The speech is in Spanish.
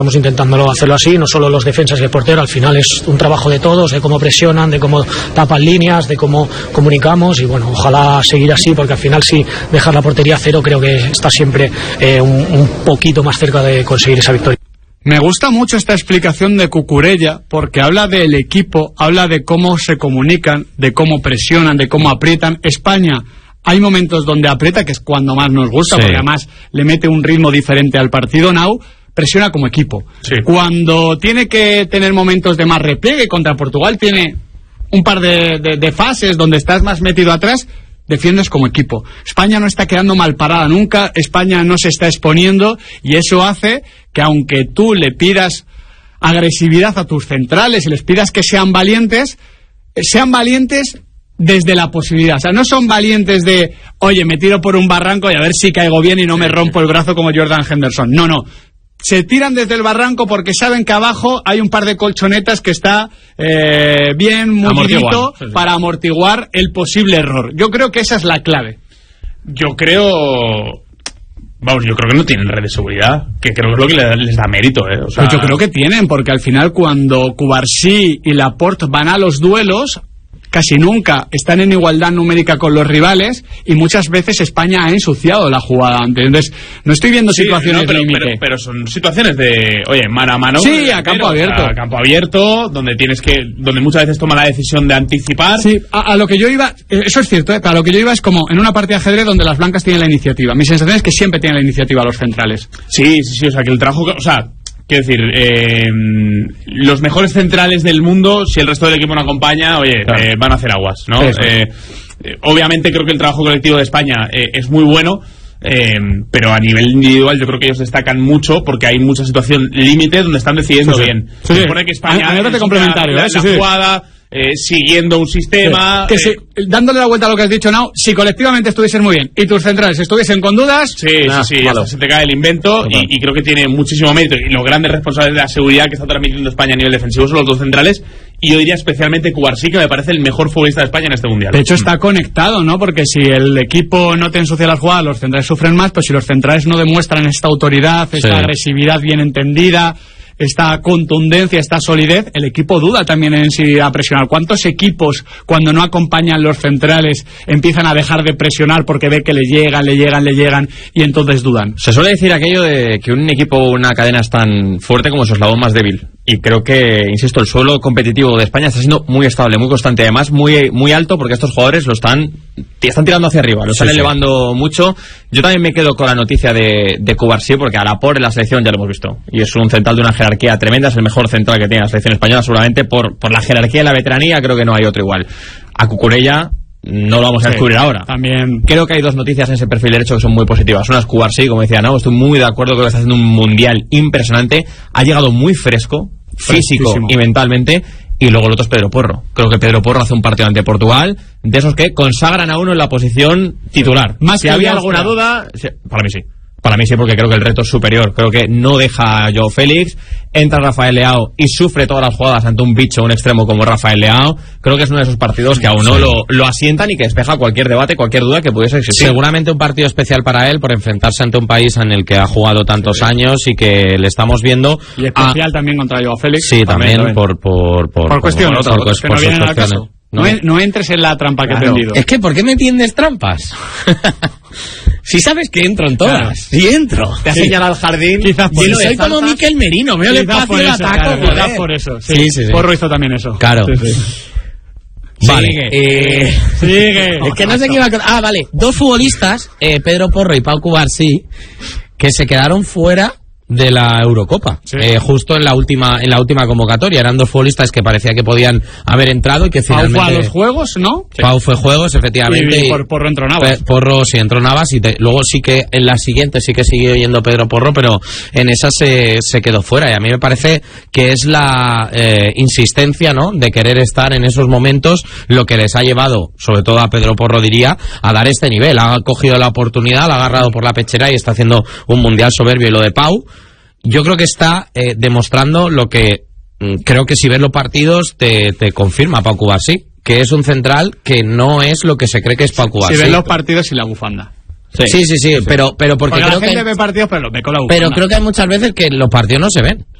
Estamos intentándolo hacerlo así, no solo los defensas y el portero, al final es un trabajo de todos, de cómo presionan, de cómo tapan líneas, de cómo comunicamos y bueno, ojalá seguir así porque al final si dejar la portería a cero creo que está siempre un poquito más cerca de conseguir esa victoria. Me gusta mucho esta explicación de Cucurella porque habla del equipo, habla de cómo se comunican, de cómo presionan, de cómo aprietan. España, hay momentos donde aprieta, que es cuando más nos gusta, porque además le mete un ritmo diferente al partido. Presiona como equipo. Sí. Cuando tiene que tener momentos de más repliegue, contra Portugal tiene un par de fases donde estás más metido atrás, defiendes como equipo. España no está quedando mal parada nunca, España no se está exponiendo y eso hace que aunque tú le pidas agresividad a tus centrales y les pidas que sean valientes desde la posibilidad. O sea, no son valientes de, oye, me tiro por un barranco y a ver si caigo bien y no me rompo el brazo como Jordan Henderson. No. Se tiran desde el barranco porque saben que abajo hay un par de colchonetas que está bien multidito para amortiguar el posible error. Yo creo que esa es la clave. Yo creo que no tienen red de seguridad, que creo que es lo que les da mérito. O sea... Pues yo creo que tienen, porque al final cuando Cubarsí y Laporte van a los duelos, casi nunca están en igualdad numérica con los rivales y muchas veces España ha ensuciado la jugada antes. Entonces, no estoy viendo situaciones límite. Pero son situaciones de, oye, mano a mano. Sí, a campo abierto. A campo abierto, donde muchas veces toma la decisión de anticipar. Sí, a lo que yo iba, eso es cierto, a lo que yo iba es como en una partida de ajedrez donde las blancas tienen la iniciativa. Mi sensación es que siempre tienen la iniciativa los centrales. Sí, o sea, que el trabajo, quiero decir, los mejores centrales del mundo, si el resto del equipo no acompaña, oye, claro, van a hacer aguas, ¿no? Obviamente creo que el trabajo colectivo de España es muy bueno, pero a nivel individual yo creo que ellos destacan mucho porque hay mucha situación límite donde están decidiendo bien. Se supone que España complementario, la jugada... siguiendo un sistema dándole la vuelta a lo que has dicho, si colectivamente estuviesen muy bien y tus centrales estuviesen con dudas, se te cae el invento y creo que tiene muchísimo mérito y los grandes responsables de la seguridad que está transmitiendo España a nivel defensivo son los dos centrales y yo diría especialmente Cubarsí, que me parece el mejor futbolista de España en este mundial. De hecho está conectado, ¿no? Porque si el equipo no te ensucia las jugadas, los centrales sufren más, pues si los centrales no demuestran esta autoridad, esta agresividad bien entendida, esta contundencia, esta solidez, el equipo duda también en sí a presionar. ¿Cuántos equipos, cuando no acompañan los centrales, empiezan a dejar de presionar porque ve que le llegan y entonces dudan? Se suele decir aquello de que un equipo o una cadena es tan fuerte como su eslabón más débil. Y creo que, insisto, el suelo competitivo de España está siendo muy estable, muy constante, además muy alto, porque estos jugadores lo están tirando hacia arriba, lo están elevando mucho. Yo también me quedo con la noticia de Cubarsí, porque a Laporte en la selección ya lo hemos visto, y es un central de una jerarquía tremenda, es el mejor central que tiene la selección española, seguramente por la jerarquía y la veteranía, creo que no hay otro igual. A Cucurella no lo vamos a descubrir ahora. También creo que hay dos noticias en ese perfil derecho que son muy positivas. Una es Cubarsí, como decía, estoy muy de acuerdo, creo que está haciendo un mundial impresionante, ha llegado muy fresco, físico y mentalmente. Y luego el otro es Pedro Porro. Creo que Pedro Porro hace un partido ante Portugal de esos que consagran a uno en la posición titular. Más si que había alguna duda, para mí sí, porque creo que el reto es superior. Creo que no deja a Joao Félix, entra Rafael Leao y sufre todas las jugadas ante un bicho, un extremo como Rafael Leao. Creo que es uno de esos partidos que a uno lo asientan y que despeja cualquier debate, cualquier duda que pudiese existir. Seguramente un partido especial para él por enfrentarse ante un país en el que ha jugado tantos años y que le estamos viendo. Y especial también contra Joao Félix. Sí, también. Por cuestiones. Por sus cuestiones. No entres en la trampa que te he tendido. Es que, ¿por qué me tiendes trampas? Si sabes que entro en todas. Claro. Si entro. Te has señalado al jardín. Quizás por eso. Soy como Miquel Merino. Veo el espacio y lo ataco. Quizás por eso. Sí. Porro hizo también eso. Claro. Vale. Sigue. Es que no sé qué iba a contar. Vale. Dos futbolistas, Pedro Porro y Pau Cubarsí, que se quedaron fuera de la Eurocopa, justo en la última convocatoria. Eran dos futbolistas que parecía que podían haber entrado y que finalmente... Pau fue a los Juegos, ¿no? Pau fue Juegos, efectivamente. Y Porro entró Navas. Porro sí entró Navas y luego sí que en la siguiente sí que siguió yendo Pedro Porro, pero en esa se quedó fuera. Y a mí me parece que es la insistencia, ¿no?, de querer estar en esos momentos lo que les ha llevado, sobre todo a Pedro Porro diría, a dar este nivel. Ha cogido la oportunidad, la ha agarrado por la pechera y está haciendo un mundial soberbio. Y lo de Pau, yo creo que está demostrando lo que creo que si ves los partidos te confirma Pau Cubarsí, que es un central que no es lo que se cree que es Pau Cubarsí. Si ves los partidos y la bufanda. Sí, pero porque creo la gente que ve partidos, pero los ve con la pero creo que hay muchas veces que los partidos no se ven.